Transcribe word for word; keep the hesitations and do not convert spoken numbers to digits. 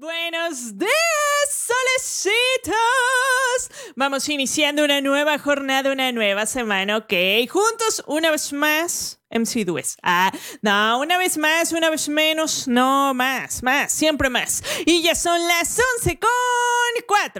Buenos días, solecitos. Vamos iniciando una nueva jornada, una nueva semana, ¿ok? Juntos, una vez más, M C Dues. Ah, no, una vez más, una vez menos, no, más, más, siempre más. Y ya son las once con cuatro.